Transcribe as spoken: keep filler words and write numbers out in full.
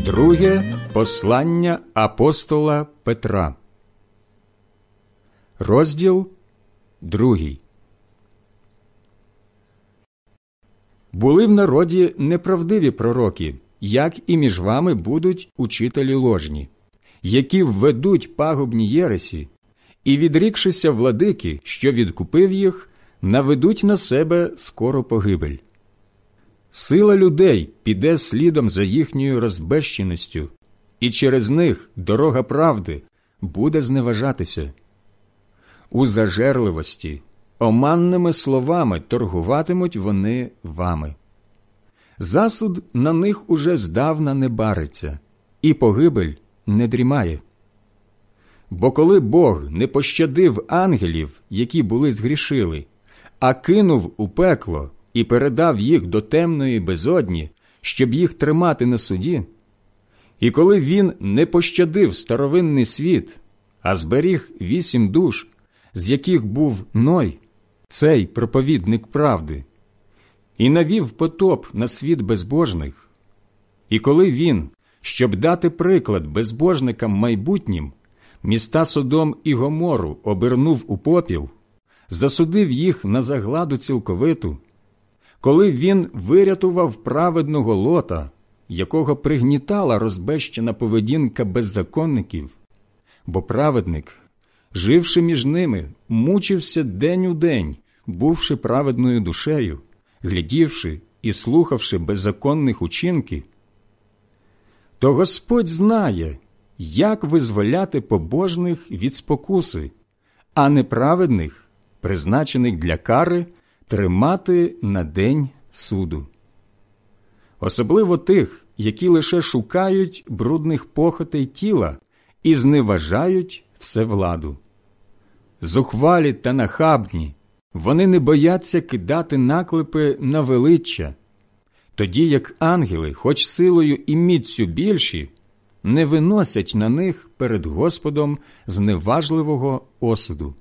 Друге послання апостола Петра, розділ другий. Були в народі неправдиві пророки, як і між вами будуть учителі ложні, які введуть пагубні єресі, і, відрікшися владики, що відкупив їх, наведуть на себе скоро погибель. Сила людей піде слідом за їхньою розбещеністю, і через них дорога правди буде зневажатися. У зажерливості, оманними словами торгуватимуть вони вами. Засуд на них уже здавна не бариться, і погибель не дрімає. Бо коли Бог не пощадив ангелів, які були згрішили, а кинув у пекло і передав їх до темної безодні, щоб їх тримати на суді, і коли він не пощадив старовинний світ, а зберіг вісім душ, з яких був Ной, цей проповідник правди, і навів потоп на світ безбожних, і коли він, щоб дати приклад безбожникам майбутнім, міста Содом і Гомору обернув у попіл, засудив їх на загладу цілковиту, коли він вирятував праведного Лота, якого пригнітала розбещена поведінка беззаконників, бо праведник, живши між ними, мучився день у день, бувши праведною душею, глядівши і слухавши беззаконних учинків, то Господь знає, як визволяти побожних від спокуси, а неправедних, призначених для кари, тримати на день суду. Особливо тих, які лише шукають брудних похотей тіла і зневажають всевладу. Зухвалі та нахабні, вони не бояться кидати наклепи на величчя, тоді як ангели, хоч силою і міццю більші, не виносять на них перед Господом зневажливого осуду.